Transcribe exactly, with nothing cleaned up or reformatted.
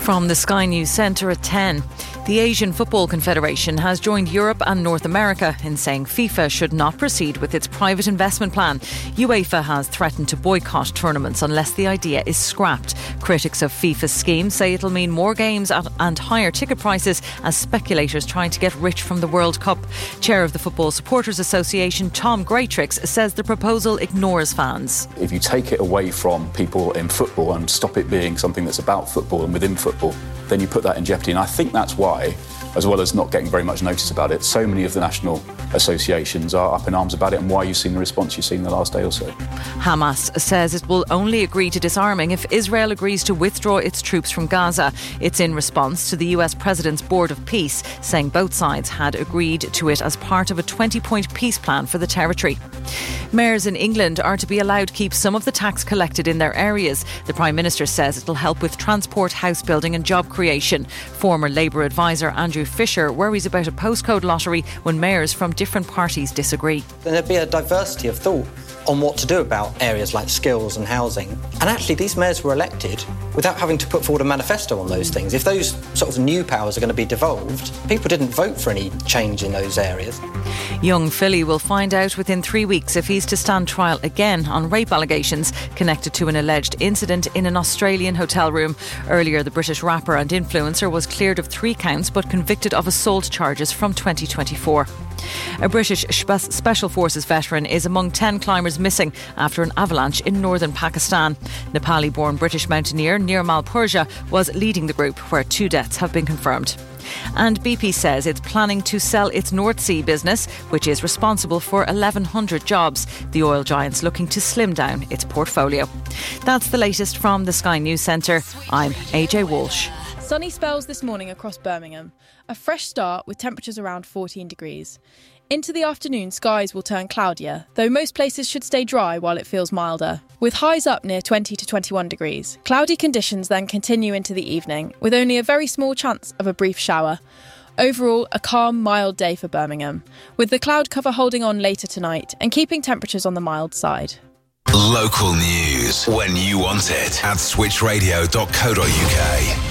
From the Sky News Centre at ten. The Asian Football Confederation has joined Europe and North America in saying FIFA should not proceed with its private investment plan. UEFA has threatened to boycott tournaments unless the idea is scrapped. Critics of FIFA's scheme say it'll mean more games at, and higher ticket prices as speculators trying to get rich from the World Cup. Chair of the Football Supporters Association, Tom Greatrix, says the proposal ignores fans. If you take it away from people in football and stop it being something that's about football and within football, then you put that in jeopardy. And I think that's why, as well as not getting very much notice about it, so many of the national associations are up in arms about it, and why you've seen the response you've seen the last day or so. Hamas says it will only agree to disarming if Israel agrees to withdraw its troops from Gaza. It's in response to the U S President's Board of Peace saying both sides had agreed to it as part of a twenty-point peace plan for the territory. Mayors in England are to be allowed to keep some of the tax collected in their areas. The Prime Minister says it will help with transport, house building and job creation. Former Labour advisor Andrew Fisher worries about a postcode lottery when mayors from different parties disagree. There'd be a diversity of thought on what to do about areas like skills and housing. And actually, these mayors were elected without having to put forward a manifesto on those things. If those sort of new powers are going to be devolved, people didn't vote for any change in those areas. Young Philly will find out within three weeks if he's to stand trial again on rape allegations connected to an alleged incident in an Australian hotel room. Earlier, the British rapper and influencer was cleared of three counts but convicted of assault charges from twenty twenty-four. A British Spe- Special Forces veteran is among ten climbers missing after an avalanche in northern Pakistan. Nepali-born British mountaineer Nirmal Purja was leading the group, where two deaths have been confirmed. And B P says it's planning to sell its North Sea business, which is responsible for eleven hundred jobs. The oil giant's looking to slim down its portfolio. That's the latest from the Sky News Centre. I'm A J Walsh. Sunny spells this morning across Birmingham. A fresh start with temperatures around fourteen degrees. Into the afternoon, skies will turn cloudier, though most places should stay dry while it feels milder, with highs up near twenty to twenty-one degrees. Cloudy conditions then continue into the evening, with only a very small chance of a brief shower. Overall, a calm, mild day for Birmingham, with the cloud cover holding on later tonight and keeping temperatures on the mild side. Local news when you want it at switch radio dot co dot uk.